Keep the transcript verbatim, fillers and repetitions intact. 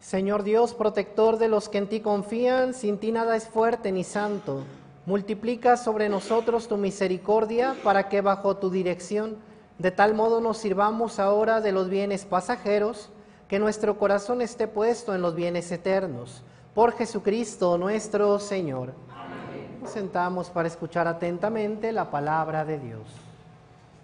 Señor Dios, protector de los que en ti confían, sin ti nada es fuerte ni santo. Multiplica sobre nosotros tu misericordia para que bajo tu dirección de tal modo nos sirvamos ahora de los bienes pasajeros, que nuestro corazón esté puesto en los bienes eternos. Por Jesucristo nuestro Señor. Amén. Nos sentamos para escuchar atentamente la palabra de Dios.